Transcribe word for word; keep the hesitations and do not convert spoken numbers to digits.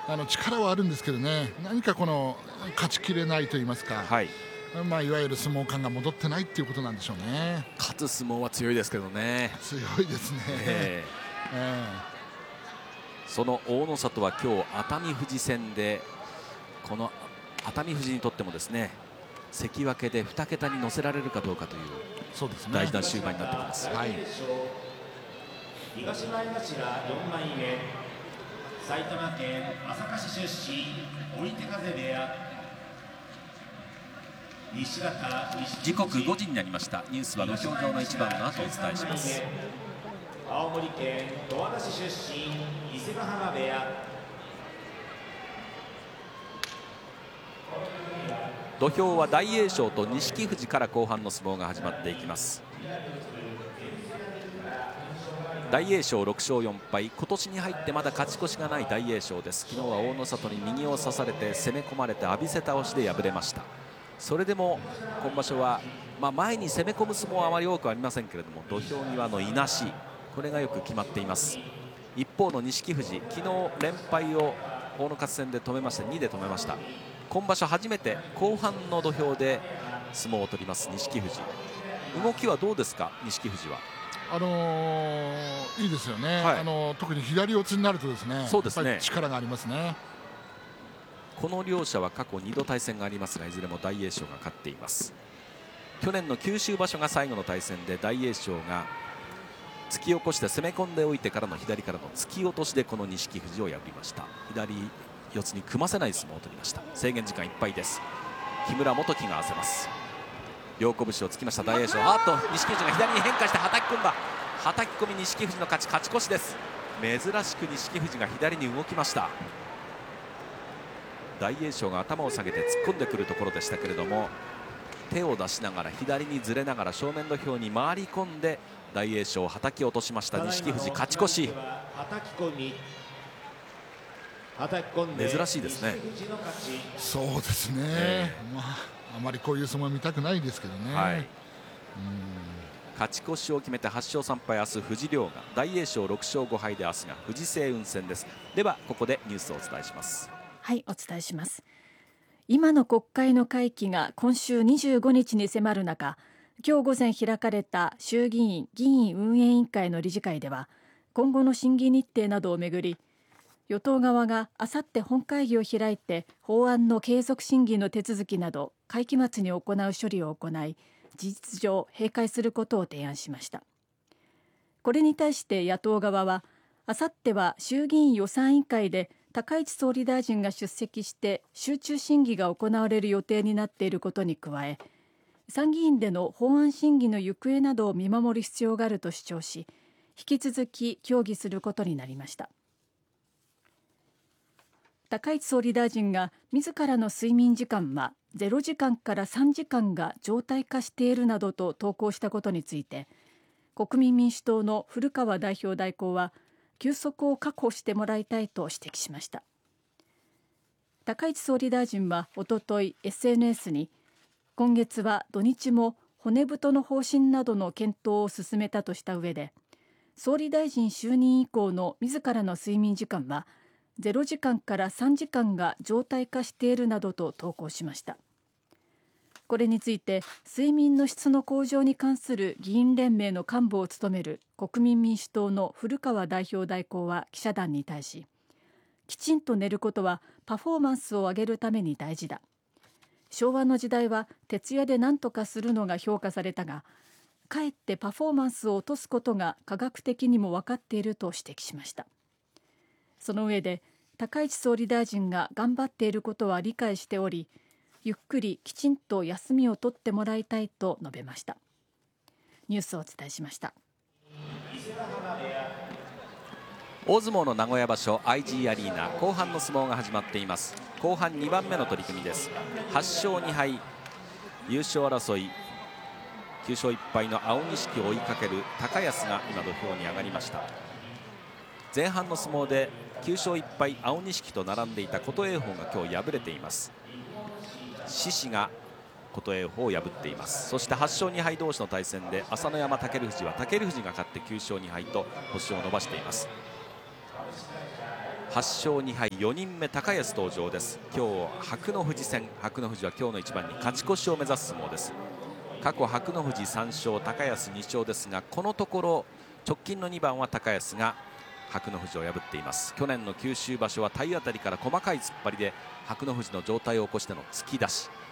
あの力はあるんですけどね、何かこの勝ちきれないと言いますか、 はい、 まあ、いわゆる相撲感が戻ってないっていうことなんでしょうね。 勝つ相撲は強いですけどね。 強いですね、 えーえー、その大野里は今日熱海富士戦で、この熱海富士にとってもですね、関脇でに桁に乗せられるかどうかという大事な終盤になってきます。はい、 東前頭よんまいめ、埼玉県朝霞市出身、追手風部屋。 時刻ごじになりました。ニュースは土俵上の一番の後お伝えします。 青森県十和田市出身、伊勢ヶ濱部屋。 土俵は大栄翔と錦富士から後半の相撲が始まっていきます。大栄翔ろく勝よん敗、今年に入ってまだ勝ち越しがない大栄翔です。昨日は大野里に右を差されて攻め込まれて浴びせ倒しで敗れました。それでも今場所は、まあ、前に攻め込む相撲はあまり多くありませんけれども、土俵際のいなし、これがよく決まっています。一方の錦富士、昨日連敗を大野勝戦で止めましてにで止めました。今場所初めて後半の土俵で相撲を取ります錦富士。動きはどうですか、錦富士は。 あのー、いいですよね、はい、あのー、特に左四つになるとですね、 そうですね、 やっぱり力がありますね。 この両者は過去にど対戦がありますが、いずれも大栄翔が勝っています。去年の九州場所が最後の対戦で、大栄翔が突き起こして攻め込んでおいてからの左からの突き落としでこの錦富士を破りました。左四つに組ませない相撲を取りました。制限時間いっぱいです。木村元樹が合わせます。両拳を突きました大栄翔。あっと錦富士が左に変化して叩き込んだ。叩き込み錦富士の勝ち、勝ち越しです。珍しく錦富士が左に動きました。大栄翔が頭を下げて突っ込んでくるところでしたけれども、手を出しながら左にずれながら正面土俵に回り込んで大栄翔をはたき落としました。錦富士勝ち越し。珍しいですね。 そうですね、えーまあ、あまりこういう相撲見たくないですけどね、はい、うん、 勝ち越しを決めてはち勝さん敗、明日藤涼が、大栄翔ろく勝ご敗で明日が藤青雲戦です。ではここでニュースをお伝えします。 はい、お伝えします。今の国会の会期が今週にじゅうごにちに迫る中、今日午前開かれた衆議院議院運営委員会の理事会では、今後の審議日程などをめぐり、与党側があさって本会議を開いて法案の継続審議の手続きなど会期末に行う処理を行い、事実上閉会することを提案しました。これに対して野党側は、あさっては衆議院予算委員会で高市総理大臣が出席して集中審議が行われる予定になっていることに加え、参議院での法案審議の行方などを見守る必要があると主張し、引き続き協議することになりました。高市総理大臣が自らの睡眠時間はゼロじかんからさんじかんが常態化しているなどと投稿したことについて、国民民主党の古川代表代行は、休息を確保してもらいたいと指摘しました。高市総理大臣はおととい エスエヌエス に、今月は土日も骨太の方針などの検討を進めたとした上で、総理大臣就任以降の自らの睡眠時間はゼロじかんからさんじかんが常態化しているなどと投稿しました。これについて睡眠の質の向上に関する議員連盟の幹部を務める国民民主党の古川代表代行は記者団に対し、きちんと寝ることはパフォーマンスを上げるために大事だ。昭和の時代は徹夜で何とかするのが評価されたが、かえってパフォーマンスを落とすことが科学的にも分かっていると指摘しました。その上で、高市総理大臣が頑張っていることは理解しており、ゆっくりきちんと休みを取ってもらいたいと述べました。ニュースをお伝えしました。 大相撲の名古屋場所 アイジー アリーナ、後半の相撲が始まっています。後半にばんめの取り組みです。はち勝に敗、優勝争いきゅう勝いっ敗の青錦を追いかける高安が今土俵に上がりました。前半の相撲できゅう勝いっ敗青錦と並んでいた琴恵光が今日敗れています。獅司が琴恵光を破っています。そしてはち勝に敗同士の対戦で朝乃山尊富士は尊富士が勝ってきゅう勝に敗と星を伸ばしています。ははっしょうにはいよにんめ高安登場です。今日白の富士戦、白の富士は今日の一番に勝ち越しを目指す相撲です。過去白の富士さん勝、高安に勝ですが、このところ直近のにばんは高安が白の富士を破っています。去年の九州場所は体当たりから細かい突っ張りで白の富士の状態を起こしての突き出し、